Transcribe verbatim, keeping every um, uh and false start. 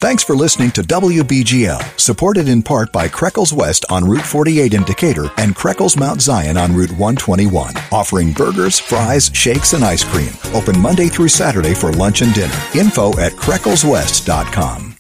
Thanks for listening to W B G L, supported in part by Kreckles West on Route forty-eight in Decatur and Kreckles Mount Zion on Route one twenty-one, offering burgers, fries, shakes, and ice cream. Open Monday through Saturday for lunch and dinner. Info at Kreckles West dot com.